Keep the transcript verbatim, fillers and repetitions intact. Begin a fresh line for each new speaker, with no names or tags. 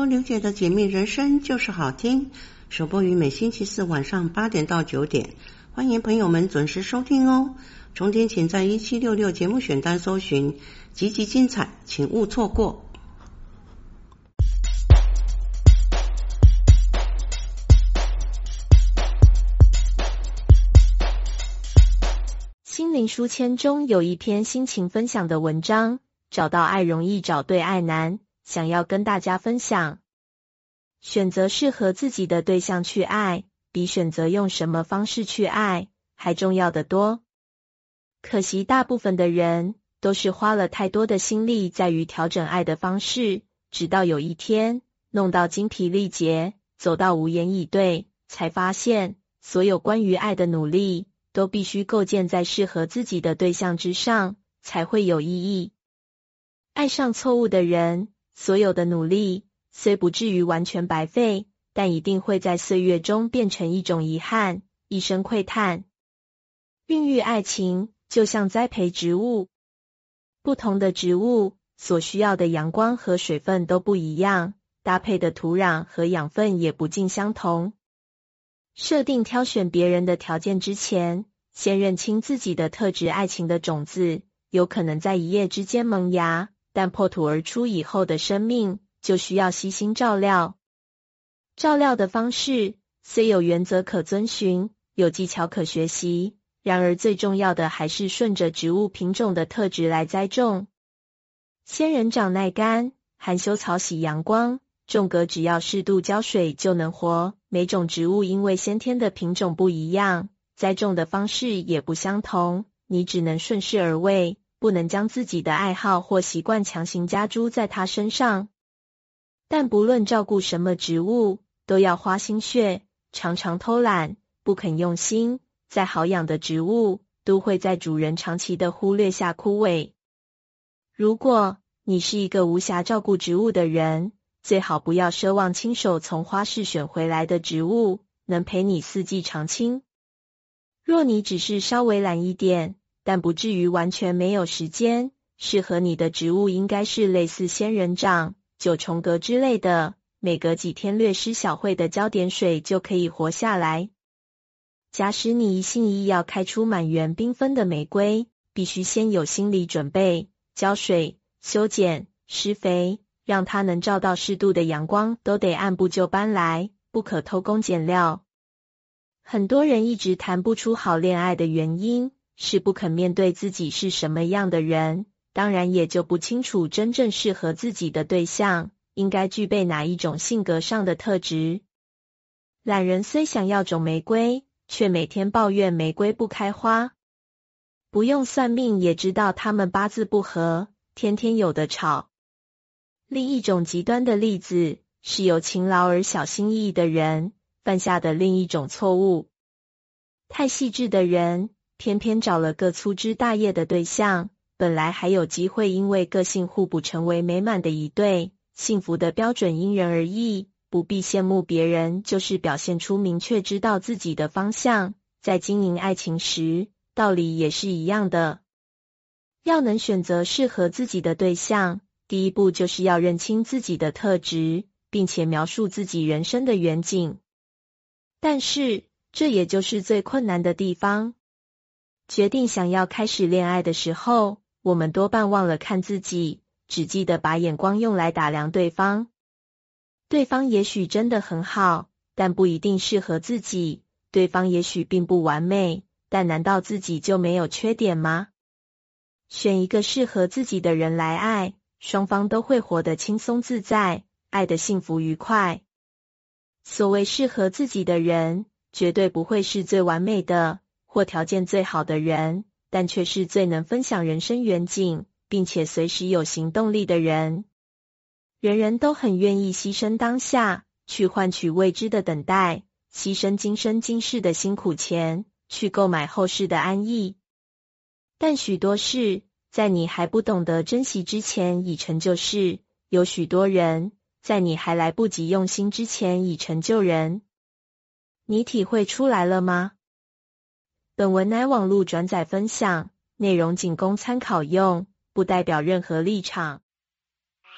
刘姐的解密人生就是好听，首播于每星期四晚上八点到九点，欢迎朋友们准时收听哦。重点请在一七六六节目选单搜寻，集集精彩，请勿错过。
心灵书签中有一篇心情分享的文章，找到爱容易找对爱难，想要跟大家分享。选择适合自己的对象去爱，比选择用什么方式去爱还重要得多。可惜大部分的人都是花了太多的心力在于调整爱的方式，直到有一天弄到精疲力竭，走到无言以对，才发现所有关于爱的努力都必须构建在适合自己的对象之上，才会有意义。爱上错误的人，所有的努力虽不至于完全白费，但一定会在岁月中变成一种遗憾，一生喟叹。孕育爱情就像栽培植物，不同的植物所需要的阳光和水分都不一样，搭配的土壤和养分也不尽相同。设定挑选别人的条件之前，先认清自己的特质。爱情的种子有可能在一夜之间萌芽，但破土而出以后的生命就需要悉心照料。照料的方式虽有原则可遵循，有技巧可学习，然而最重要的还是顺着植物品种的特质来栽种。仙人掌耐干，含羞草喜阳光，种格只要适度浇水就能活。每种植物因为先天的品种不一样，栽种的方式也不相同，你只能顺势而为，不能将自己的爱好或习惯强行加诸在它身上。但不论照顾什么植物，都要花心血，常常偷懒，不肯用心，再好养的植物都会在主人长期的忽略下枯萎。如果你是一个无暇照顾植物的人，最好不要奢望亲手从花市选回来的植物能陪你四季常青。若你只是稍微懒一点，但不至于完全没有时间，适合你的植物应该是类似仙人掌、九重葛之类的，每隔几天略施小惠的浇点水就可以活下来。假使你一心一意要开出满园缤纷的玫瑰，必须先有心理准备，浇水、修剪、施肥，让它能照到适度的阳光，都得按部就班来，不可偷工减料。很多人一直谈不出好恋爱的原因，是不肯面对自己是什么样的人，当然也就不清楚真正适合自己的对象应该具备哪一种性格上的特质。懒人虽想要种玫瑰，却每天抱怨玫瑰不开花。不用算命也知道他们八字不合，天天有的吵。另一种极端的例子是有勤劳而小心翼翼的人犯下的另一种错误。太细致的人偏偏找了个粗枝大叶的对象，本来还有机会因为个性互补成为美满的一对。幸福的标准因人而异，不必羡慕别人，就是表现出明确知道自己的方向。在经营爱情时，道理也是一样的。要能选择适合自己的对象，第一步就是要认清自己的特质，并且描述自己人生的远景。但是，这也就是最困难的地方。决定想要开始恋爱的时候，我们多半忘了看自己，只记得把眼光用来打量对方。对方也许真的很好，但不一定适合自己。对方也许并不完美，但难道自己就没有缺点吗？选一个适合自己的人来爱，双方都会活得轻松自在，爱得幸福愉快。所谓适合自己的人，绝对不会是最完美的，或条件最好的人，但却是最能分享人生远景，并且随时有行动力的人。人人都很愿意牺牲当下，去换取未知的等待，牺牲今生今世的辛苦钱，去购买后世的安逸。但许多事，在你还不懂得珍惜之前已成就事，有许多人，在你还来不及用心之前已成就人。你体会出来了吗？本文乃网络转载分享，内容仅供参考用，不代表任何立场。